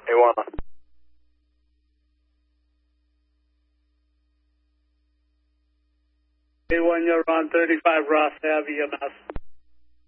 A1. A1, you're on 35 Ross Ave, EMS.